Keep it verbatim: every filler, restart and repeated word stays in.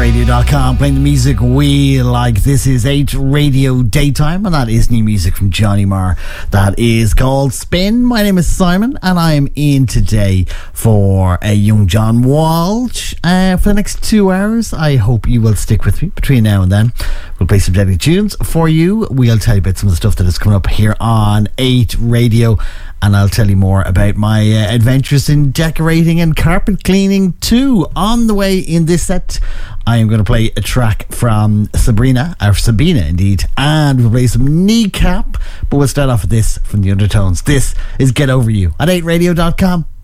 radio dot com, playing the music we like. This is eight Radio Daytime, and that is new music from Johnny Marr. That is called Spin. My name is Simon, and I am in today for a young John Walsh uh, for the next two hours. I hope you will stick with me between now and then. We'll play some deadly tunes for you. We'll tell you about some of the stuff that is coming up here on eight Radio, and I'll tell you more about my uh, adventures in decorating and carpet cleaning too. On the way in this set, I am going to play a track from Sabrina, or Sabina indeed, and we'll play some Kneecap, but we'll start off with this from the Undertones. This is Get Over You at eight radio dot com.